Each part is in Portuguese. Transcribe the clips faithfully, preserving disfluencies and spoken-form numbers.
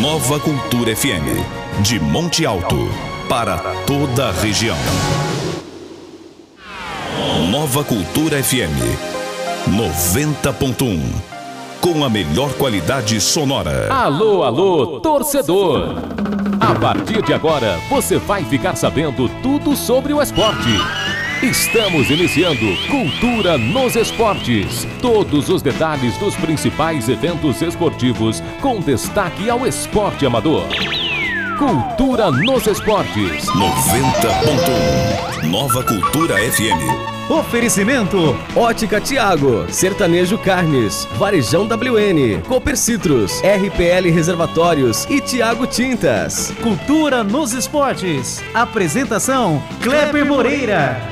Nova Cultura F M, de Monte Alto, para toda a região. Nova Cultura F M, noventa ponto um, com a melhor qualidade sonora. Alô, alô, torcedor! A partir de agora, você vai ficar sabendo tudo sobre o esporte. Estamos iniciando Cultura nos Esportes. Todos os detalhes dos principais eventos esportivos, com destaque ao esporte amador. Cultura nos Esportes. noventa ponto um, Nova Cultura F M. Oferecimento: Ótica Tiago, Sertanejo Carnes, Varejão W N, Cooper Citrus, R P L Reservatórios e Tiago Tintas. Cultura nos Esportes. Apresentação: Kleber Moreira.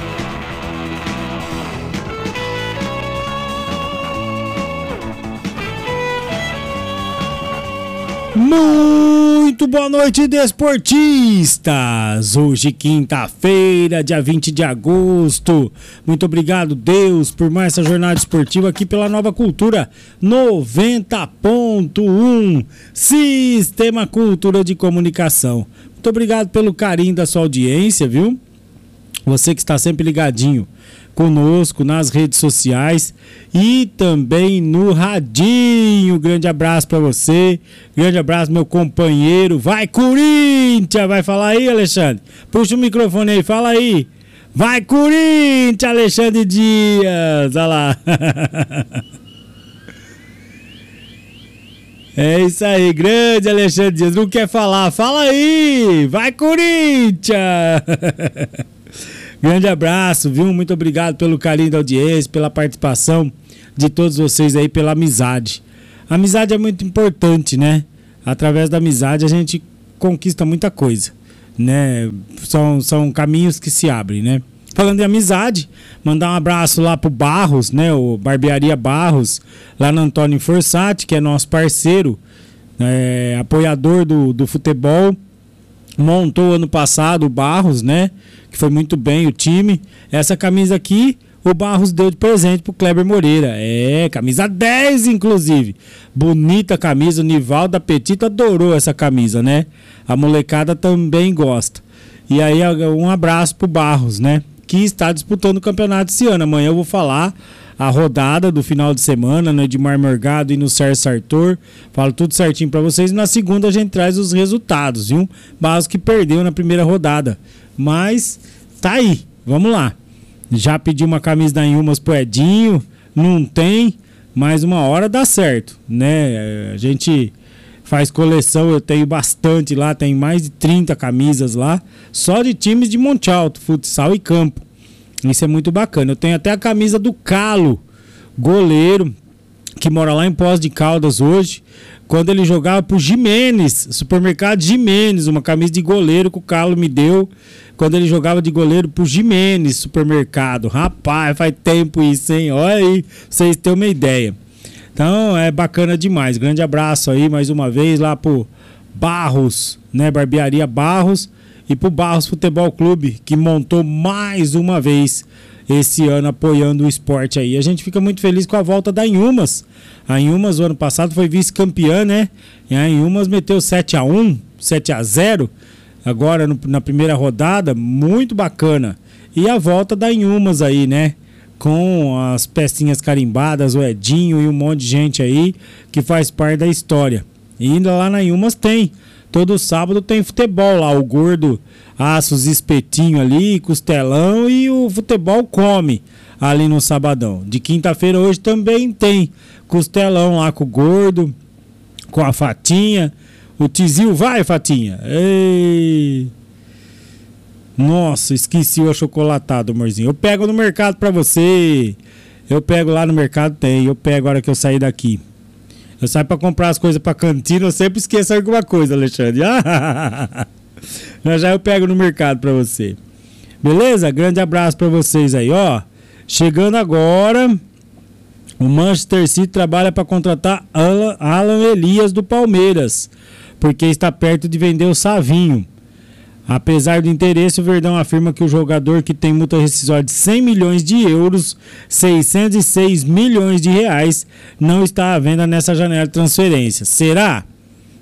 Muito boa noite, desportistas! Hoje, quinta-feira, dia vinte de agosto. Muito obrigado, Deus, por mais essa jornada esportiva aqui pela Nova Cultura noventa ponto um, Sistema Cultura de Comunicação. Muito obrigado pelo carinho da sua audiência, viu? Você que está sempre ligadinho conosco nas redes sociais e também no radinho. Grande abraço para você, grande abraço, meu companheiro. Vai, Corinthians! Vai falar aí, Alexandre? Puxa o microfone aí, fala aí. Vai, Corinthians, Alexandre Dias! Olha lá. É isso aí, grande Alexandre Dias. Não quer falar? Fala aí! Vai, Corinthians! Grande abraço, viu? Muito obrigado pelo carinho da audiência, pela participação de todos vocês aí, pela amizade. A amizade é muito importante, né? Através da amizade a gente conquista muita coisa, né? São, são caminhos que se abrem, né? Falando em amizade, mandar um abraço lá pro Barros, né? O Barbearia Barros, lá no Antônio Forsatti, que é nosso parceiro, é, apoiador do, do futebol. Montou ano passado o Barros, né? Que foi muito bem o time. Essa camisa aqui, o Barros deu de presente pro Kleber Moreira. É, camisa dez, inclusive. Bonita camisa, o Nivaldo Apetito adorou essa camisa, né? A molecada também gosta. E aí, um abraço pro Barros, né? Que está disputando o campeonato esse ano. Amanhã eu vou falar a rodada do final de semana no Edmar Morgado e no Sérgio Sartor. Falo tudo certinho para vocês. Na segunda a gente traz os resultados, viu? Barros que perdeu na primeira rodada. Mas tá aí, vamos lá. Já pedi uma camisa da Inhumas pro Edinho, não tem, mas uma hora dá certo, né? A gente faz coleção, eu tenho bastante lá, tem mais de trinta camisas lá, só de times de Monte Alto, futsal e campo. Isso é muito bacana. Eu tenho até a camisa do Calo, goleiro, que mora lá em Poços de Caldas hoje, quando ele jogava pro Jimenez, supermercado Jimenez, uma camisa de goleiro que o Calo me deu, quando ele jogava de goleiro pro Jimenez, supermercado. Rapaz, faz tempo isso, hein? Olha aí, vocês terem uma ideia. Então, é bacana demais. Grande abraço aí, mais uma vez, lá pro Barros, né? Barbearia Barros, e pro Barros Futebol Clube, que montou mais uma vez esse ano apoiando o esporte aí. A gente fica muito feliz com a volta da Inhumas. A Inhumas, o ano passado, foi vice-campeã, né? E a Inhumas meteu sete a um, sete a zero, agora no, na primeira rodada, muito bacana. E a volta da Inhumas aí, né? Com as pecinhas carimbadas, o Edinho e um monte de gente aí que faz parte da história. E ainda lá na Inhumas tem. Todo sábado tem futebol lá, o gordo assa os espetinhos ali, costelão, e o futebol come ali no sabadão. De quinta-feira hoje também tem costelão lá com o gordo, com a Fatinha. O Tizil, vai, Fatinha. Ei. Nossa, esqueci o achocolatado, amorzinho. Eu pego no mercado pra você. Eu pego lá no mercado, tem. Eu pego a hora que eu sair daqui. Eu saio pra comprar as coisas pra cantina, eu sempre esqueço alguma coisa, Alexandre. Já já eu pego no mercado pra você. Beleza? Grande abraço pra vocês aí, ó. Chegando agora, o Manchester City trabalha pra contratar Alan, Alan Elias do Palmeiras, porque está perto de vender o Savinho. Apesar do interesse, o Verdão afirma que o jogador, que tem multa rescisória de cem milhões de euros, seiscentos e seis milhões de reais, não está à venda nessa janela de transferência. Será?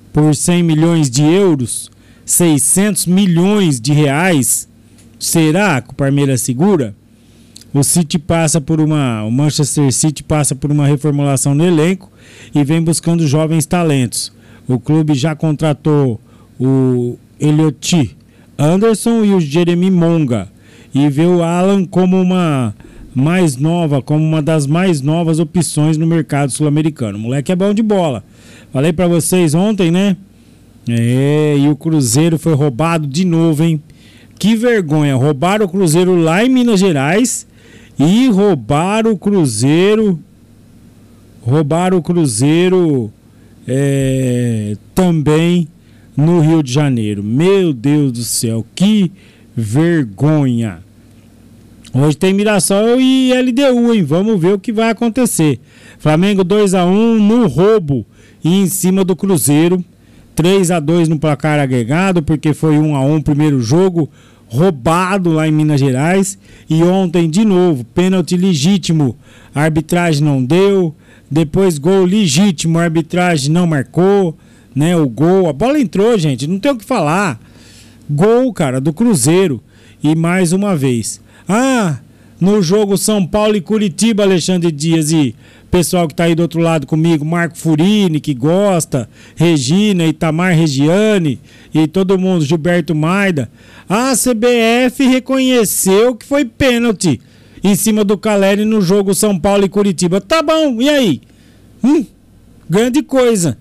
por cem milhões de euros, seiscentos milhões de reais. Será que o Palmeiras segura? O City passa por uma, o Manchester City passa por uma reformulação no elenco e vem buscando jovens talentos. O clube já contratou o Elliot Anderson e o Jeremy Monga e vê o Alan como uma mais nova, como uma das mais novas opções no mercado sul-americano. O moleque é bom de bola. Falei pra vocês ontem, né? É, e o Cruzeiro foi roubado de novo, hein? Que vergonha, roubaram o Cruzeiro lá em Minas Gerais e roubaram o Cruzeiro, roubaram o Cruzeiro é, também no Rio de Janeiro. Meu Deus do céu, que vergonha. Hoje tem Mirassol e L D U, hein? Vamos ver o que vai acontecer. Flamengo dois a um no roubo e em cima do Cruzeiro. três a dois no placar agregado, porque foi um a um o primeiro jogo, roubado lá em Minas Gerais. E ontem, de novo, pênalti legítimo, a arbitragem não deu. Depois, gol legítimo, a arbitragem não marcou, né? O gol, a bola entrou, gente, não tem o que falar. Gol, cara, do Cruzeiro. E mais uma vez. Ah, no jogo São Paulo e Curitiba, Alexandre Dias e pessoal que tá aí do outro lado comigo, Marco Furini, que gosta, Regina, Itamar Regiane e todo mundo, Gilberto Maida. A C B F reconheceu que foi pênalti em cima do Caleri no jogo São Paulo e Curitiba. Tá bom, e aí? Hum, grande coisa.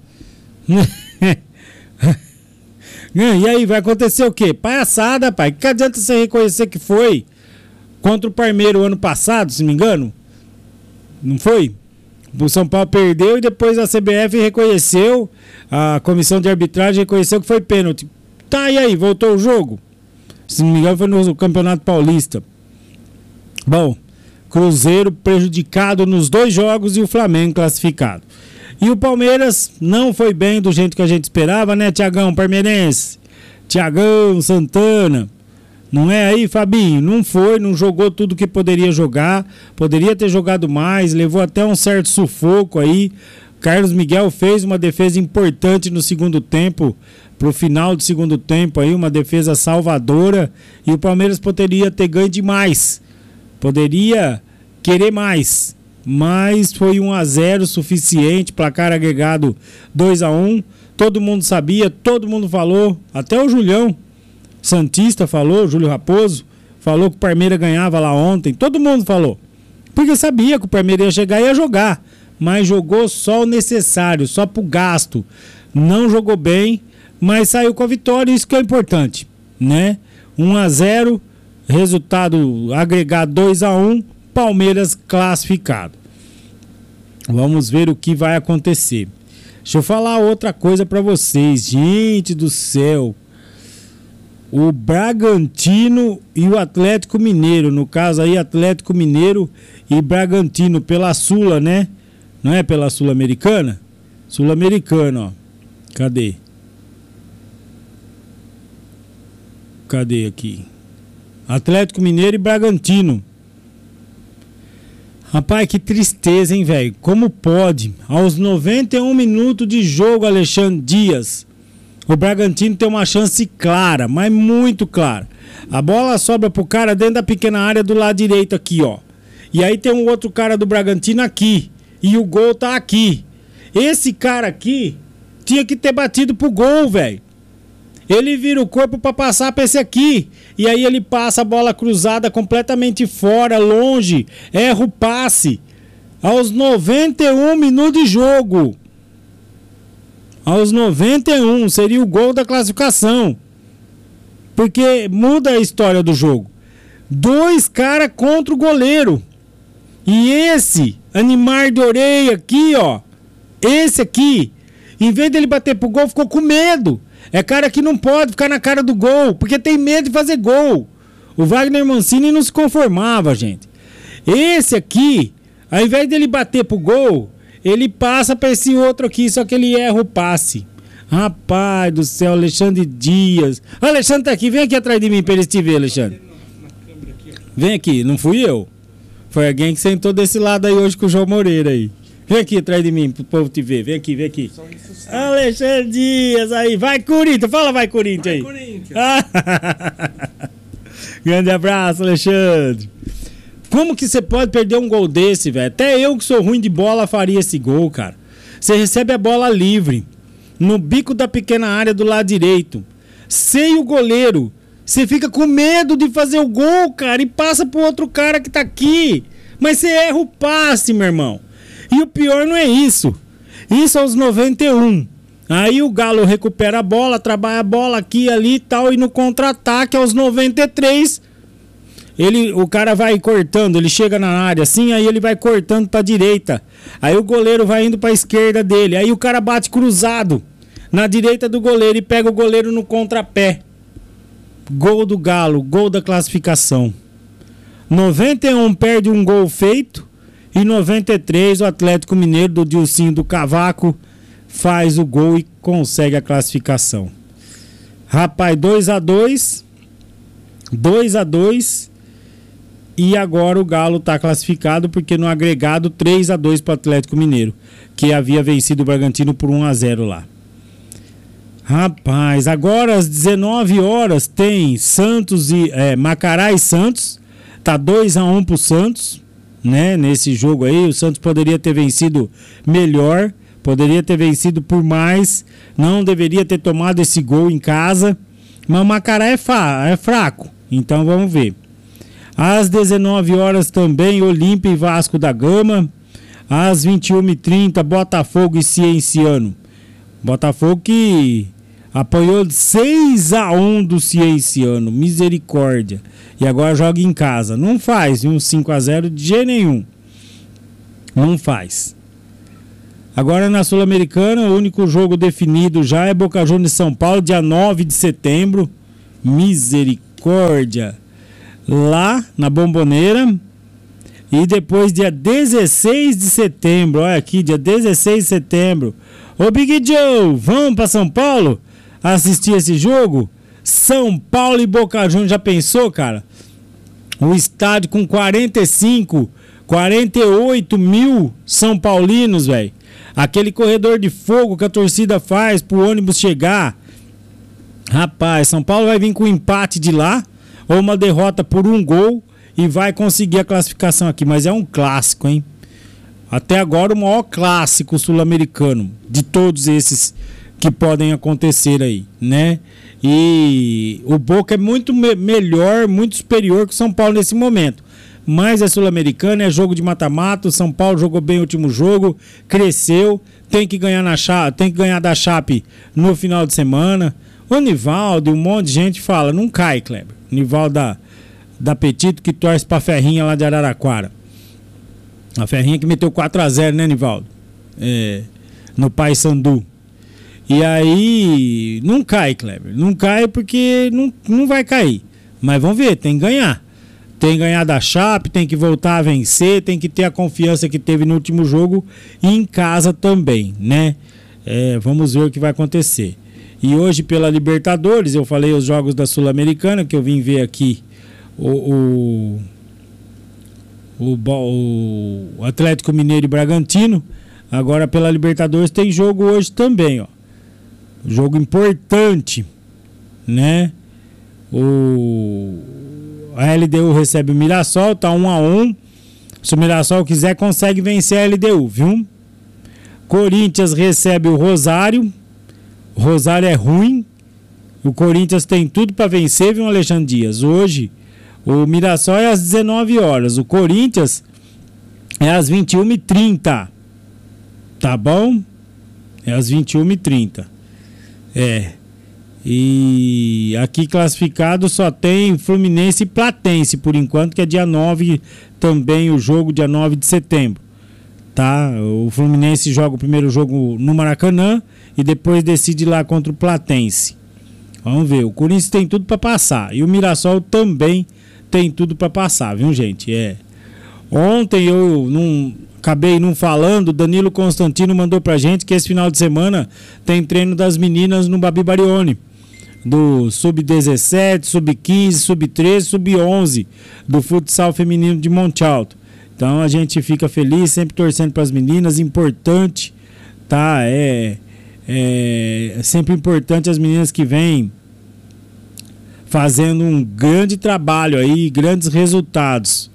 E aí, vai acontecer o quê? Palhaçada, pai. Que adianta você reconhecer que foi contra o Palmeiras ano passado, se não me engano? Não foi? O São Paulo perdeu e depois a C B F reconheceu, a comissão de arbitragem reconheceu que foi pênalti. Tá, e aí? Voltou o jogo? Se não me engano, foi no Campeonato Paulista. Bom, Cruzeiro prejudicado nos dois jogos e o Flamengo classificado. E o Palmeiras não foi bem do jeito que a gente esperava, né, Tiagão Palmeirense? Tiagão Santana. Não é aí, Fabinho? Não foi, não jogou tudo que poderia jogar. Poderia ter jogado mais, levou até um certo sufoco aí. Carlos Miguel fez uma defesa importante no segundo tempo, pro final do segundo tempo aí, uma defesa salvadora. E o Palmeiras poderia ter ganho demais. Poderia querer mais. Mas foi um a zero suficiente, placar agregado dois a um. Todo mundo sabia, todo mundo falou, até o Julião Santista falou, Júlio Raposo, falou que o Palmeiras ganhava lá ontem. Todo mundo falou. Porque sabia que o Palmeiras ia chegar e ia jogar. Mas jogou só o necessário, só pro gasto. Não jogou bem, mas saiu com a vitória, isso que é importante, né? um a zero, resultado agregado dois a um, Palmeiras classificado. Vamos ver o que vai acontecer. Deixa eu falar outra coisa pra vocês. Gente do céu. O Bragantino e o Atlético Mineiro, no caso aí Atlético Mineiro e Bragantino pela Sula, né? Não é pela Sul-Americana? Sul-Americana, ó. Cadê? Cadê aqui? Atlético Mineiro e Bragantino. Rapaz, que tristeza, hein, velho? Como pode? Aos noventa e um minutos de jogo, Alexandre Dias, o Bragantino tem uma chance clara, mas muito clara. A bola sobra pro cara dentro da pequena área do lado direito aqui, ó. E aí tem um outro cara do Bragantino aqui. E o gol tá aqui. Esse cara aqui tinha que ter batido pro gol, velho. Ele vira o corpo pra passar pra esse aqui. E aí ele passa a bola cruzada completamente fora, longe. Erra o passe. Aos noventa e um minutos de jogo. Aos noventa e um seria o gol da classificação. Porque muda a história do jogo. Dois caras contra o goleiro. E esse animar de orelha aqui, ó. Esse aqui, em vez dele bater pro gol, ficou com medo. É cara que não pode ficar na cara do gol, porque tem medo de fazer gol. O Wagner Mancini não se conformava, gente. Esse aqui, ao invés dele bater pro gol, ele passa para esse outro aqui, só que ele erra o passe. Rapaz do céu, Alexandre Dias. O Alexandre tá aqui, vem aqui atrás de mim para eles te ver, Alexandre. Vem aqui, não fui eu. Foi alguém que sentou desse lado aí hoje com o João Moreira aí. Vem aqui atrás de mim, pro povo te ver. Vem aqui, vem aqui. Alexandre Dias aí. Vai, Corinthians. Fala, vai, Corinthians aí. Vai, Corinthians. Grande abraço, Alexandre. Como que você pode perder um gol desse, velho? Até eu que sou ruim de bola faria esse gol, cara. Você recebe a bola livre, no bico da pequena área do lado direito, sem o goleiro. Você fica com medo de fazer o gol, cara, e passa pro outro cara que tá aqui. Mas você erra o passe, meu irmão. E o pior não é isso. Isso aos noventa e um. Aí o Galo recupera a bola, trabalha a bola aqui, ali e tal, e no contra-ataque aos noventa e três... Ele, o cara vai cortando, ele chega na área assim, aí ele vai cortando pra direita. Aí o goleiro vai indo pra esquerda dele. Aí o cara bate cruzado na direita do goleiro e pega o goleiro no contrapé. Gol do Galo, gol da classificação. noventa e um perde um gol feito. E noventa e três o Atlético Mineiro do Dilcinho do Cavaco faz o gol e consegue a classificação. Rapaz, dois a dois. dois a dois. E agora o Galo está classificado porque no agregado três a dois para o Atlético Mineiro, que havia vencido o Bragantino por um a zero lá. Rapaz, agora às dezenove horas tem Santos e é, Macará e Santos. Tá dois a um para o Santos, né? Nesse jogo aí, o Santos poderia ter vencido melhor, poderia ter vencido por mais, não deveria ter tomado esse gol em casa, mas o Macará é, fa- é fraco, então vamos ver. Às dezenove horas também, Olímpia e Vasco da Gama. Às vinte e uma e trinta, Botafogo e Cienciano. Botafogo que apanhou seis a um do Cienciano. Misericórdia. E agora joga em casa. Não faz um cinco a zero de jeito nenhum. Não faz. Agora na Sul-Americana, o único jogo definido já é Boca Juniors e São Paulo, dia nove de setembro. Misericórdia. Lá na Bomboneira. E depois dia dezesseis de setembro, olha aqui, dia dezesseis de setembro, ô Big Joe, vamos para São Paulo assistir esse jogo? São Paulo e Boca Juniors, já pensou, cara? O estádio com quarenta e cinco, quarenta e oito mil São Paulinos, velho. Aquele corredor de fogo que a torcida faz pro ônibus chegar. Rapaz, São Paulo vai vir com um empate de lá ou uma derrota por um gol e vai conseguir a classificação aqui. Mas é um clássico, hein? Até agora o maior clássico sul-americano de todos esses que podem acontecer aí, né? E o Boca é muito me- melhor, muito superior que o São Paulo nesse momento. Mas é sul-americano, é jogo de mata-mata. O São Paulo jogou bem o último jogo, cresceu, tem que ganhar na Chape, tem que ganhar da Chape no final de semana. O Nivaldo, um monte de gente fala, não cai, Kleber. Nivaldo da, da Petito, que torce pra Ferrinha lá de Araraquara. A Ferrinha que meteu quatro a zero, né, Nivaldo? É, no Paysandu. E aí, não cai, Kleber. Não cai porque não, não vai cair. Mas vamos ver, tem que ganhar. Tem que ganhar da Chape, tem que voltar a vencer, tem que ter a confiança que teve no último jogo e em casa também, né? É, vamos ver o que vai acontecer. E hoje pela Libertadores, eu falei os jogos da Sul-Americana, que eu vim ver aqui o, o, o, o Atlético Mineiro e Bragantino. Agora pela Libertadores tem jogo hoje também, ó. Jogo importante, né? O, a L D U recebe o Mirassol, tá um a um. Se o Mirassol quiser, consegue vencer a L D U, viu? Corinthians recebe o Rosário. O Rosário é ruim. O Corinthians tem tudo para vencer, viu, Alexandre Dias? Hoje, o Mirassol é às dezenove horas. O Corinthians é às vinte e uma e trinta. Tá bom? É às vinte e uma e trinta. É. E aqui classificado só tem Fluminense e Platense, por enquanto, que é dia nove também o jogo, dia nove de setembro. Tá? O Fluminense joga o primeiro jogo no Maracanã e depois decide lá contra o Platense. Vamos ver, o Corinthians tem tudo para passar e o Mirassol também tem tudo para passar, viu, gente? É. Ontem eu não acabei não falando, Danilo Constantino mandou pra gente que esse final de semana tem treino das meninas no Babi Barione, do sub dezessete, sub quinze, sub treze, sub onze do futsal feminino de Monte Alto. Então a gente fica feliz, sempre torcendo para as meninas, importante, tá? É, é, é sempre importante as meninas que vêm fazendo um grande trabalho aí, grandes resultados.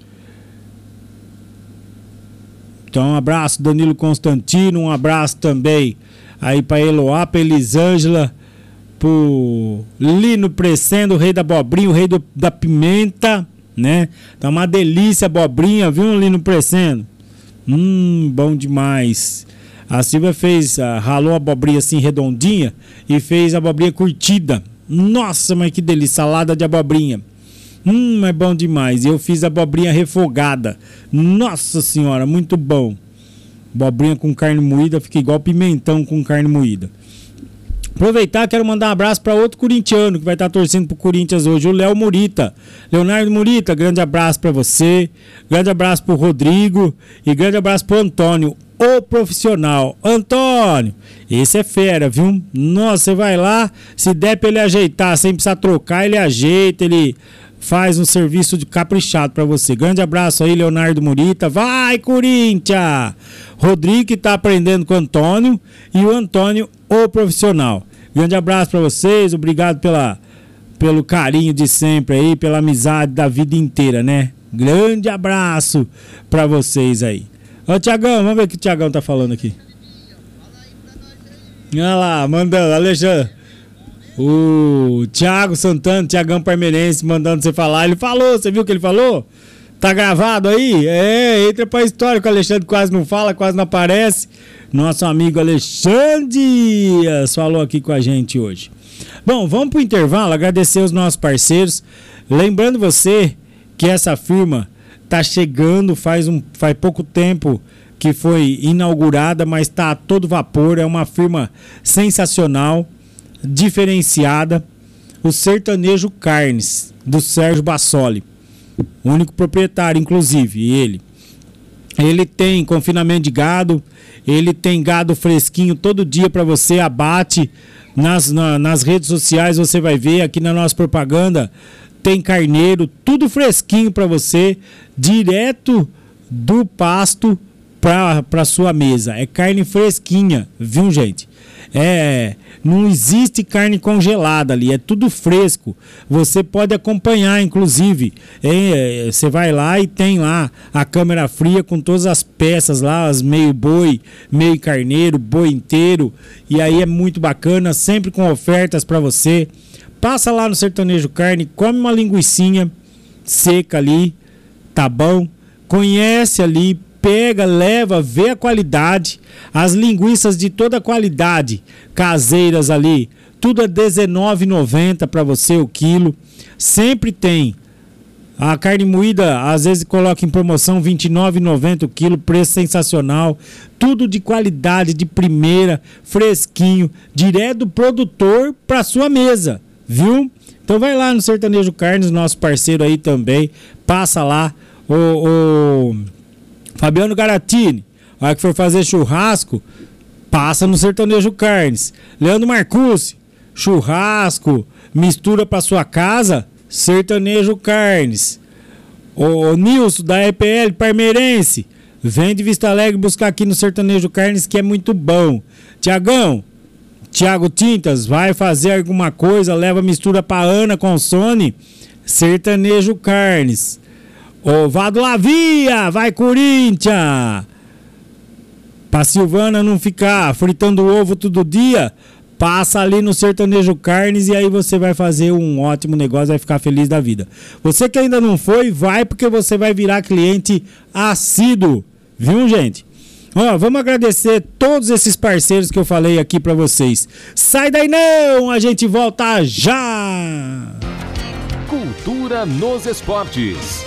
Então um abraço Danilo Constantino, um abraço também aí para Eloá, para Elisângela, pro Lino Crescendo, o rei da abobrinha, o rei do, da pimenta, né? Tá uma delícia a abobrinha, viu, Lino Crescendo? Hum, bom demais. A Silvia fez, uh, ralou a abobrinha assim redondinha e fez a abobrinha curtida. Nossa, mas que delícia, salada de abobrinha. Hum, é bom demais. Eu fiz a abobrinha refogada. Nossa senhora, muito bom. Abobrinha com carne moída, fica igual pimentão com carne moída. Aproveitar, quero mandar um abraço para outro corintiano que vai estar torcendo pro Corinthians hoje, o Léo Murita. Leonardo Murita, grande abraço para você. Grande abraço pro Rodrigo e grande abraço pro Antônio, o profissional. Antônio, esse é fera, viu? Nossa, você vai lá, se der pra ele ajeitar, sem precisar trocar, ele ajeita, ele faz um serviço de caprichado para você. Grande abraço aí, Leonardo Murita. Vai, Corinthians! Rodrigo que tá aprendendo com o Antônio e o Antônio, o profissional. Grande abraço para vocês, obrigado pela, pelo carinho de sempre aí, pela amizade da vida inteira, né? Grande abraço para vocês aí. Ô, Tiagão, vamos ver o que o Tiagão tá falando aqui. Olha lá, mandando, Alexandre. O Thiago Santana, Thiagão Parmeirense, mandando você falar. Ele falou, você viu o que ele falou? Tá gravado aí? É, entra pra história que o Alexandre quase não fala, quase não aparece. Nosso amigo Alexandre Dias falou aqui com a gente hoje. Bom, vamos pro intervalo, agradecer os nossos parceiros. Lembrando você que essa firma tá chegando, faz, um, faz pouco tempo que foi inaugurada, mas tá a todo vapor. É uma firma sensacional, diferenciada, o Sertanejo Carnes, do Sérgio Bassoli, o único proprietário, inclusive, ele. Ele tem confinamento de gado, ele tem gado fresquinho todo dia para você, abate nas, na, nas redes sociais, você vai ver aqui na nossa propaganda, tem carneiro, tudo fresquinho para você, direto do pasto para sua mesa. É carne fresquinha, viu, gente? É, não existe carne congelada ali, é tudo fresco. Você pode acompanhar, inclusive. É, você vai lá e tem lá a câmera fria com todas as peças lá, as meio boi, meio carneiro, boi inteiro. E aí é muito bacana, sempre com ofertas para você. Passa lá no Sertanejo Carne, come uma linguicinha seca ali, tá bom? Conhece ali, pega, leva, vê a qualidade, as linguiças de toda qualidade, caseiras ali, tudo a dezenove reais e noventa centavos para você o quilo. Sempre tem. A carne moída, às vezes coloca em promoção vinte e nove reais e noventa centavos o quilo, preço sensacional. Tudo de qualidade, de primeira, fresquinho, direto do produtor para sua mesa, viu? Então vai lá no Sertanejo Carnes, nosso parceiro aí também, passa lá, o... o Fabiano Garatini, a hora que for fazer churrasco, passa no Sertanejo Carnes. Leandro Marcucci, churrasco, mistura para sua casa, Sertanejo Carnes. O, o Nilson da E P L Parmeirense, vem de Vista Alegre buscar aqui no Sertanejo Carnes, que é muito bom. Tiagão, Thiago Tintas, vai fazer alguma coisa, leva mistura para Ana Consone, Sertanejo Carnes. Ô, Vado Lavia, vai Corinthians! Pra Silvana não ficar fritando ovo todo dia, passa ali no Sertanejo Carnes e aí você vai fazer um ótimo negócio, vai ficar feliz da vida. Você que ainda não foi, vai porque você vai virar cliente assíduo, viu, gente? Ó, vamos agradecer todos esses parceiros que eu falei aqui pra vocês. Sai daí não, a gente volta já! Cultura nos esportes.